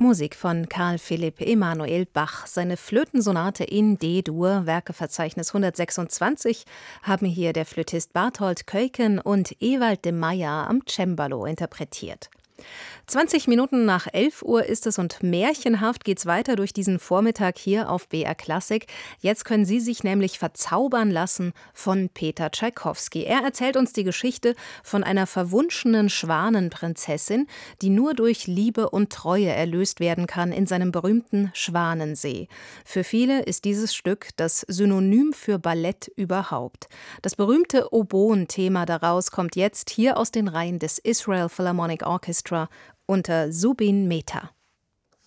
Musik von Carl Philipp Emanuel Bach. Seine Flötensonate in D-Dur, Werkeverzeichnis 126, haben hier der Flötist Barthold Köken und Ewald de Meyer am Cembalo interpretiert. 20 Minuten nach 11 Uhr ist es und märchenhaft geht's weiter durch diesen Vormittag hier auf BR Klassik. Jetzt können Sie sich nämlich verzaubern lassen von Peter Tschaikowski. Er erzählt uns die Geschichte von einer verwunschenen Schwanenprinzessin, die nur durch Liebe und Treue erlöst werden kann in seinem berühmten Schwanensee. Für viele ist dieses Stück das Synonym für Ballett überhaupt. Das berühmte Oboen-Thema daraus kommt jetzt hier aus den Reihen des Israel Philharmonic Orchestra unter Zubin Mehta.